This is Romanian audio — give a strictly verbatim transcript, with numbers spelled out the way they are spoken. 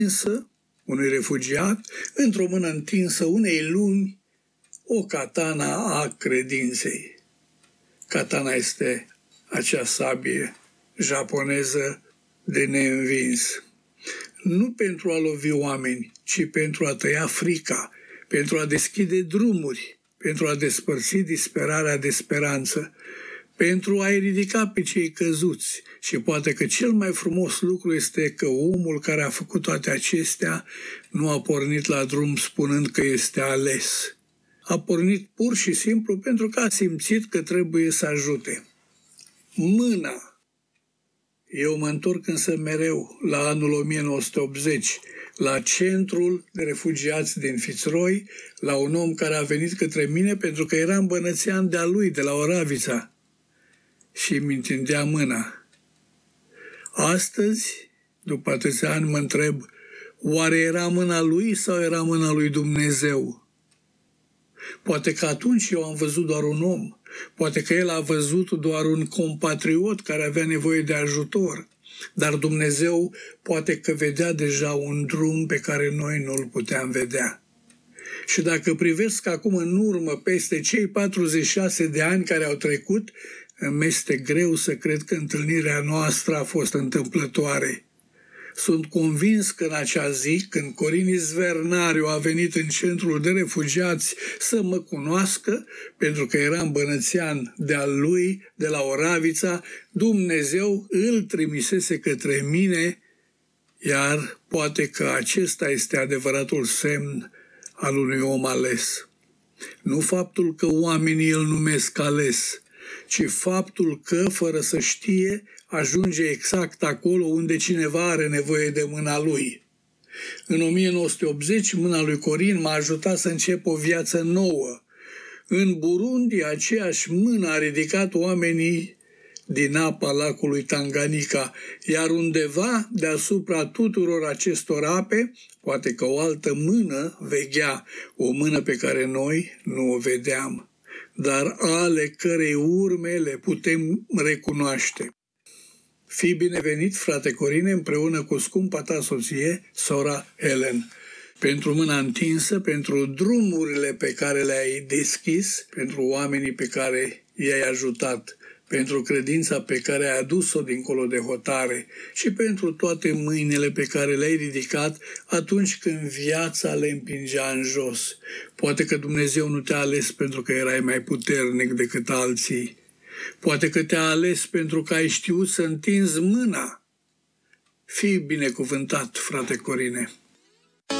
întinsă unui refugiat, într-o mână întinsă unei lumi, o katana a credinței. Katana este acea sabie japoneză de neînvins. Nu pentru a lovi oameni, ci pentru a tăia frica, pentru a deschide drumuri, pentru a despărți disperarea de speranță, pentru a-i ridica pe cei căzuți. Și poate că cel mai frumos lucru este că omul care a făcut toate acestea nu a pornit la drum spunând că este ales. A pornit pur și simplu pentru că a simțit că trebuie să ajute. Mâna. Eu mă întorc însă mereu la anul o mie nouă sute optzeci, la centrul de refugiați din Fitzroy, la un om care a venit către mine pentru că eram bănățean de-a lui, de la Oravița, și mi întindea mâna. Astăzi, după atâția ani, mă întreb, oare era mâna lui sau era mâna lui Dumnezeu? Poate că atunci eu am văzut doar un om, poate că el a văzut doar un compatriot care avea nevoie de ajutor, dar Dumnezeu poate că vedea deja un drum pe care noi nu-l puteam vedea. Și dacă privesc acum în urmă peste cei patruzeci și șase de ani care au trecut, îmi este greu să cred că întâlnirea noastră a fost întâmplătoare. Sunt convins că în acea zi, când Corin Zvernariu a venit în centrul de refugiați să mă cunoască, pentru că eram bănățean de-al lui, de la Oravița, Dumnezeu îl trimisese către mine, iar poate că acesta este adevăratul semn al unui om ales. Nu faptul că oamenii îl numesc ales, ci faptul că, fără să știe, ajunge exact acolo unde cineva are nevoie de mâna lui. În o mie nouă sute optzeci, mâna lui Corin m-a ajutat să încep o viață nouă. În Burundi, aceeași mână a ridicat oamenii din apa lacului Tanganyika, iar undeva deasupra tuturor acestor ape, poate că o altă mână veghea, o mână pe care noi nu o vedeam, dar ale cărei urme le putem recunoaște. Fii binevenit, frate Corine, împreună cu scumpa ta soție, sora Helen, pentru mâna întinsă, pentru drumurile pe care le-ai deschis, pentru oamenii pe care i-ai ajutat, pentru credința pe care ai adus-o dincolo de hotare și pentru toate mâinile pe care le-ai ridicat atunci când viața le împingea în jos. Poate că Dumnezeu nu te-a ales pentru că erai mai puternic decât alții. Poate că te-a ales pentru că ai știut să întinzi mâna. Fii binecuvântat, frate Corine.